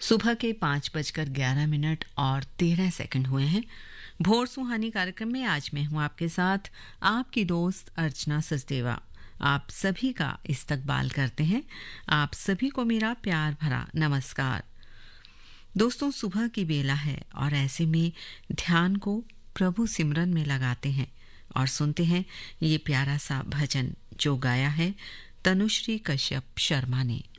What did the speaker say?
सुबह के 5:11 और 13 हुए हैं। भोर सुहानी कार्यक्रम में आज मैं हूं आपके साथ, आपकी दोस्त अर्चना सचदेवा। आप सभी का इस्तकबाल करते हैं। आप सभी को मेरा प्यार भरा नमस्कार। दोस्तों, सुबह की बेला है और ऐसे में ध्यान को प्रभु सिमरन में लगाते हैं और सुनते हैं ये प्यारा सा भजन जो गाया है तनुश्री कश्यप शर्मा ने।